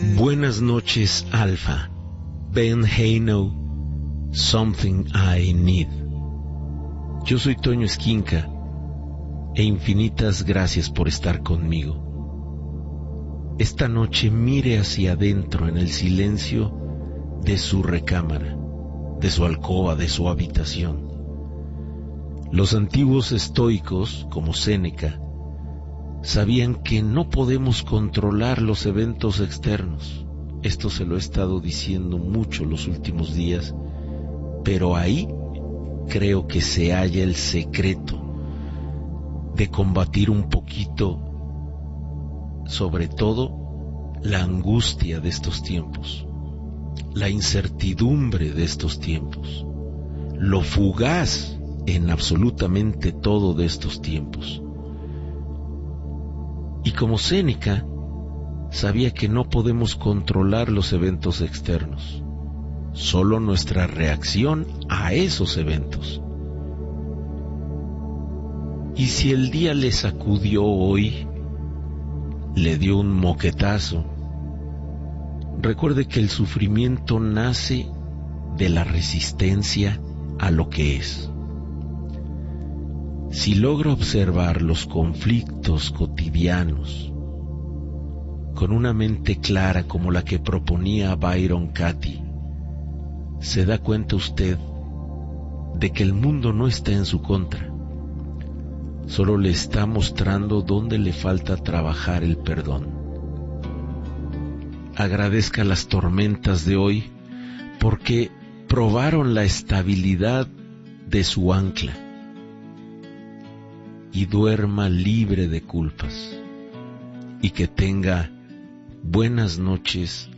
Buenas noches, Alfa. Ben Haino, Something I Need. Yo soy Toño Esquinca, e infinitas gracias por estar conmigo. Esta noche mire hacia adentro en el silencio de su recámara, de su alcoba, de su habitación. Los antiguos estoicos, como Séneca, sabían que no podemos controlar los eventos externos. Esto se lo he estado diciendo mucho los últimos días, pero ahí creo que se halla el secreto de combatir un poquito, sobre todo, la angustia de estos tiempos, la incertidumbre de estos tiempos, lo fugaz en absolutamente todo de estos tiempos. Y como Séneca, sabía que no podemos controlar los eventos externos, solo nuestra reacción a esos eventos. Y si el día le sacudió hoy, le dio un moquetazo, recuerde que el sufrimiento nace de la resistencia a lo que es. Si logra observar los conflictos cotidianos con una mente clara como la que proponía Byron Katie, se da cuenta usted de que el mundo no está en su contra, solo le está mostrando dónde le falta trabajar el perdón. Agradezca las tormentas de hoy porque probaron la estabilidad de su ancla, y duerma libre de culpas, y que tenga buenas noches